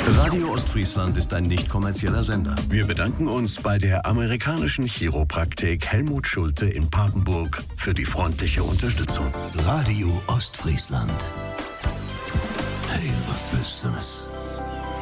Radio Ostfriesland ist ein nicht kommerzieller Sender. Wir bedanken uns bei der amerikanischen Chiropraktik Helmut Schulte in Papenburg für die freundliche Unterstützung. Radio Ostfriesland. Heel wat business.